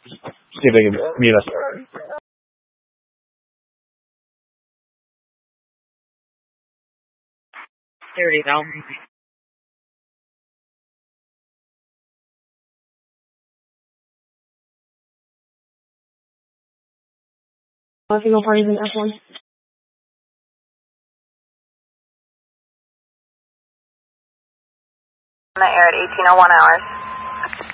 See if they can meet us. There you go. Single parties in F1. On the air at 18:01 hours.